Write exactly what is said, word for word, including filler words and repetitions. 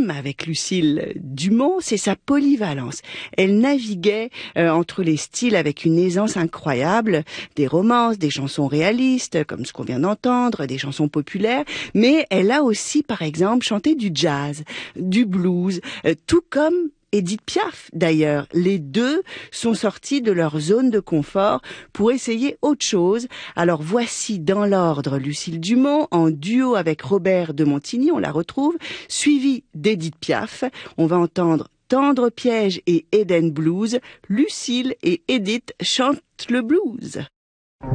aime avec Lucille Dumont, c'est sa polyvalence. Elle naviguait euh, entre les styles avec une aisance incroyable, des romances, des chansons réalistes, comme ce qu'on vient d'entendre, des chansons populaires, mais elle a aussi, par exemple, chanté du jazz, du blues, euh, tout comme Édith Piaf, d'ailleurs. Les deux sont sortis de leur zone de confort pour essayer autre chose. Alors voici dans l'ordre Lucille Dumont en duo avec Robert de Montigny, on la retrouve, suivi d'Édith Piaf. On va entendre Tendre piège et Eden Blues. Lucille et Édith chantent le blues.